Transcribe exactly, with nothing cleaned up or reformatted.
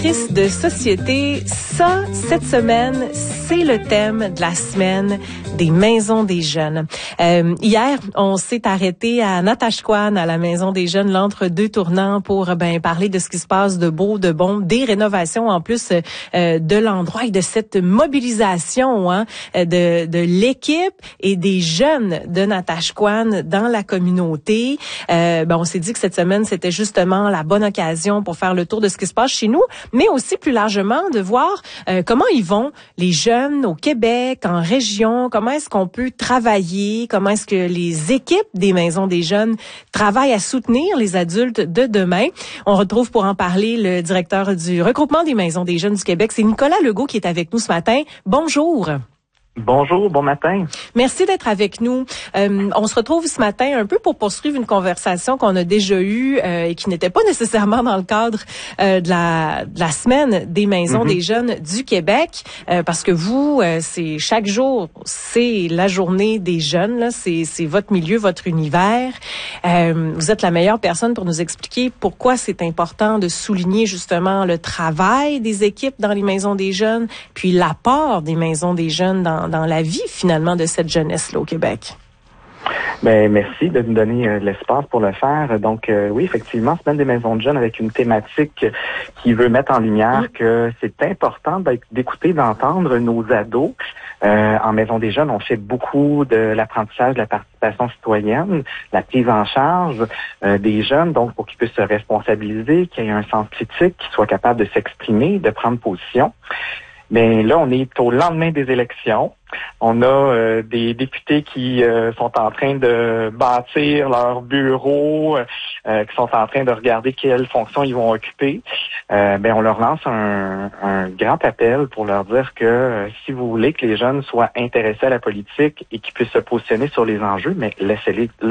Crise de société, ça, cette semaine, c'est le thème de la semaine des maisons des jeunes. Euh, hier, on s'est arrêté à Natashquan, à la maison des jeunes, l'entre-deux tournants, pour ben parler de ce qui se passe de beau, de bon, des rénovations en plus euh, de l'endroit et de cette mobilisation hein, de, de l'équipe et des jeunes de Natashquan dans la communauté. Euh, ben, on s'est dit que cette semaine, c'était justement la bonne occasion pour faire le tour de ce qui se passe chez nous, mais aussi plus largement de voir euh, comment ils vont, les jeunes au Québec, en région, comment est-ce qu'on peut travailler, comment est-ce que les équipes des maisons des jeunes travaillent à soutenir les adultes de demain. On retrouve pour en parler le directeur du regroupement des maisons des jeunes du Québec, c'est Nicolas Legault qui est avec nous ce matin. Bonjour. Bonjour, bon matin. Merci d'être avec nous. Euh, on se retrouve ce matin un peu pour poursuivre une conversation qu'on a déjà eue euh, et qui n'était pas nécessairement dans le cadre euh, de, la, de la semaine des maisons mm-hmm. des jeunes du Québec, euh, parce que vous, euh, c'est chaque jour, c'est la journée des jeunes, là, c'est, c'est votre milieu, votre univers. Euh, vous êtes la meilleure personne pour nous expliquer pourquoi c'est important de souligner justement le travail des équipes dans les maisons des jeunes, puis l'apport des maisons des jeunes dans dans la vie, finalement, de cette jeunesse-là au Québec. Ben merci de nous donner euh, l'espace pour le faire. Donc, euh, oui, effectivement, Semaine des maisons de jeunes avec une thématique qui veut mettre en lumière mmh. que c'est important d'écouter, d'entendre nos ados. Euh, en maison des jeunes, on fait beaucoup de l'apprentissage de la participation citoyenne, la prise en charge euh, des jeunes, donc pour qu'ils puissent se responsabiliser, qu'ils aient un sens critique, qu'ils soient capables de s'exprimer, de prendre position. Mais là, on est au lendemain des élections. On a euh, des députés qui euh, sont en train de bâtir leur bureau, euh, qui sont en train de regarder quelles fonctions ils vont occuper. Euh, ben, on leur lance un, un grand appel pour leur dire que euh, si vous voulez que les jeunes soient intéressés à la politique et qu'ils puissent se positionner sur les enjeux, mais laissez-les